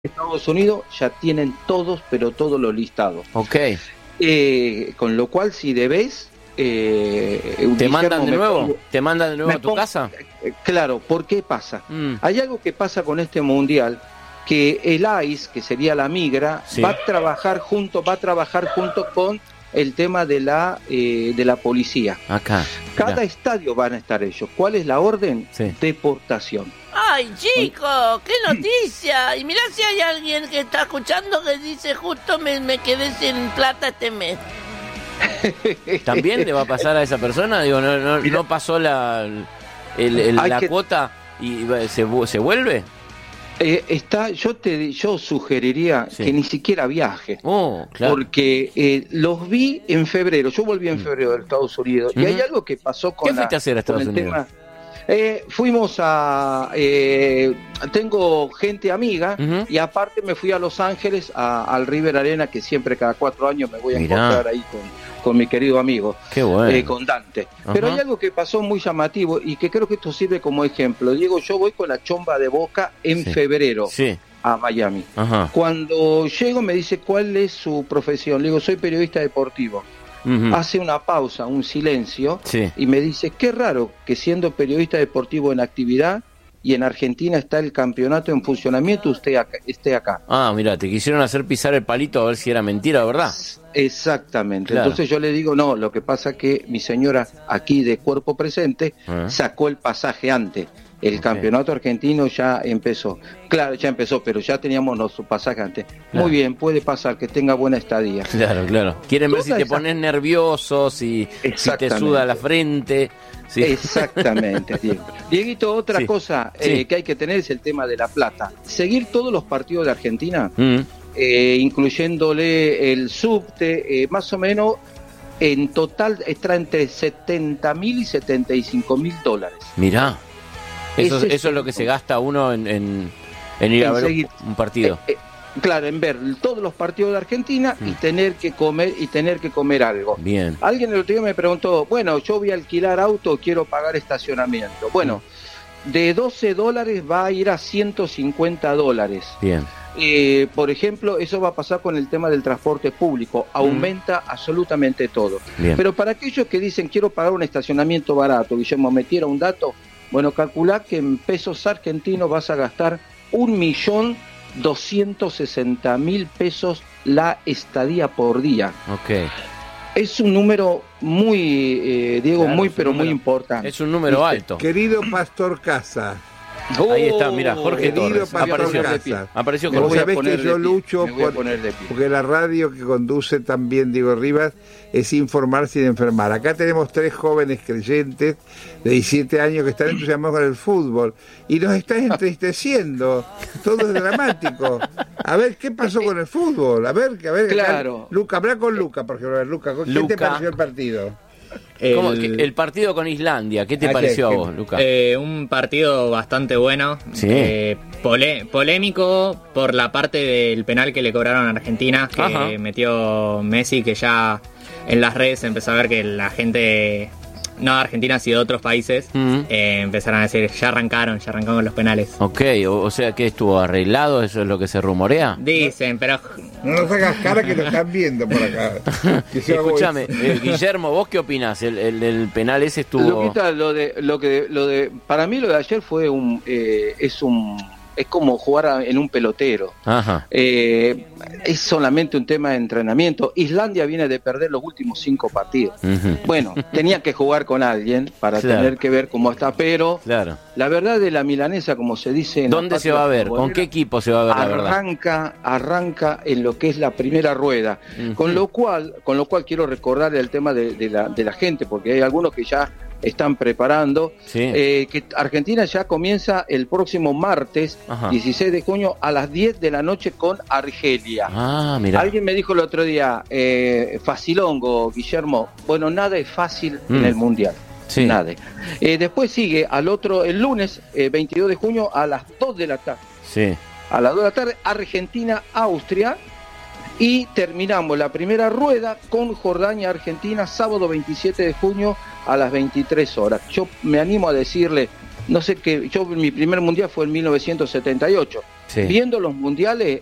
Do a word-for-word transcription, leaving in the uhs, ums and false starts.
Estados Unidos ya tienen todos, pero todos los listados. Ok. Eh, con lo cual, si debes... Eh, ¿Te mandan de nuevo? Pongo, ¿Te mandan de nuevo a tu pongo, casa? Eh, claro, ¿por qué pasa? Mm. Hay algo que pasa con este mundial, que el I C E, que sería la migra, sí. va a trabajar junto, va a trabajar junto con el tema de la eh, de la policía. Acá. Cada mirá. estadio van a estar ellos. ¿Cuál es la orden? Sí. Deportación. ¡Ay, chico! ¡Qué noticia! Y mirá si hay alguien que está escuchando que dice justo me, me quedé sin plata este mes. ¿También le va a pasar a esa persona? Digo, no, no, no pasó la, el, el, la que... cuota y se, se vuelve. Eh, está, yo te, yo sugeriría sí. que ni siquiera viaje, oh, claro. porque eh, los vi en febrero. Yo volví en febrero de Estados Unidos uh-huh. y hay algo que pasó con, ¿Qué fuiste la, a hacer a Estados con el Unidos? tema. Eh, fuimos a, eh, tengo gente amiga uh-huh. y aparte me fui a Los Ángeles a, al River Arena, que siempre cada cuatro años me voy a Mirá. encontrar ahí con, con mi querido amigo, Qué bueno. eh, con Dante. Uh-huh. Pero hay algo que pasó muy llamativo y que creo que esto sirve como ejemplo. Diego, yo voy con la chomba de Boca en sí. febrero sí. a Miami. Uh-huh. Cuando llego me dice cuál es su profesión. Le digo, soy periodista deportivo. Uh-huh. Hace una pausa, un silencio sí. y me dice, qué raro que siendo periodista deportivo en actividad y en Argentina está el campeonato en funcionamiento, usted acá, esté acá. Ah, mira, te quisieron hacer pisar el palito a ver si era mentira o verdad. Exactamente, claro. Entonces yo le digo, no, lo que pasa que mi señora aquí de cuerpo presente uh-huh. sacó el pasaje antes. El okay. campeonato argentino ya empezó. Claro, ya empezó, pero ya teníamos nuestro pasaje antes. Claro. Muy bien, puede pasar, que tenga buena estadía. Claro, claro. Quieren ver si te esa... pones nervioso, si, si te suda la frente. Sí. Exactamente, Diego. Dieguito, otra sí. cosa eh, sí. que hay que tener es el tema de la plata. Seguir todos los partidos de Argentina, mm. eh, incluyéndole el subte, eh, más o menos, en total está entre setenta mil y setenta y cinco mil dólares. Mirá. Eso, es, eso es lo que se gasta uno en, en, en ir en a ver seguir, un partido. Eh, eh, claro, en ver todos los partidos de Argentina mm. y tener que comer y tener que comer algo. Bien. Alguien el otro día me preguntó, bueno, yo voy a alquilar auto, quiero pagar estacionamiento. Bueno, mm. de doce dólares va a ir a ciento cincuenta dólares. Bien. Eh, por ejemplo, eso va a pasar con el tema del transporte público, aumenta mm. absolutamente todo. Bien. Pero para aquellos que dicen quiero pagar un estacionamiento barato, Guillermo, me tira un dato. Bueno, calculá que en pesos argentinos vas a gastar un millón doscientos sesenta mil pesos la estadía por día. Ok. Es un número muy, eh, Diego, claro, muy pero número, muy importante. Es un número ¿Viste? alto. Querido Pastor Casa. Oh, ahí está, mira, Jorge Torres. Apareció de pie. Apareció Vos sabés que yo pie. lucho por, porque la radio que conduce también Diego Rivas es informar sin enfermar. Acá tenemos tres jóvenes creyentes de diecisiete años que están entusiasmados con el fútbol y nos están entristeciendo. Todo es dramático. A ver, ¿qué pasó con el fútbol? A ver, a ver. Claro. Acá, Luca, habla con Luca, por ejemplo. Luca, ¿qué Luca. te pareció el partido? El... el partido con Islandia, ¿qué te ¿A pareció qué? a vos, Lucas? Eh, un partido bastante bueno, sí. eh, pole- polémico por la parte del penal que le cobraron a Argentina, que Ajá. metió Messi, que ya en las redes empezó a ver que la gente, no de Argentina, sino de otros países, uh-huh. eh, empezaron a decir, ya arrancaron, ya arrancaron con los penales. Ok, o, o sea que estuvo arreglado, eso es lo que se rumorea. Dicen, pero... No nos hagas cara que lo están viendo por acá. Escúchame, eh, Guillermo, ¿vos qué opinás? El, el, el penal ese estuvo... Luquita, lo de, lo que, lo de, para mí lo de ayer fue un, eh, es un, es como jugar a, en un pelotero. Ajá. Eh, es solamente un tema de entrenamiento. Islandia viene de perder los últimos cinco partidos. Uh-huh. Bueno, tenía que jugar con alguien para claro. tener que ver cómo está, pero claro. la verdad de la milanesa, como se dice... En ¿Dónde se va a ver? ¿Con qué equipo se va a ver la verdad? Arranca, arranca en lo que es la primera rueda. Uh-huh. Con lo cual, con lo cual quiero recordar el tema de, de, la, de la gente, porque hay algunos que ya están preparando, sí. eh, que Argentina ya comienza el próximo martes, Ajá. dieciséis de junio, a las diez de la noche con Argelia. Ah, mira. Alguien me dijo el otro día, eh, facilongo, Guillermo. Bueno, nada es fácil mm. en el Mundial. Sí. Nada. Eh, después sigue al otro, el lunes, eh, veintidós de junio, a las dos de la tarde. Sí. A las dos de la tarde, Argentina, Austria. Y terminamos la primera rueda con Jordania, Argentina, sábado veintisiete de junio a las veintitrés horas. Yo me animo a decirle, no sé qué, yo mi primer mundial fue en mil novecientos setenta y ocho. sí. viendo los mundiales,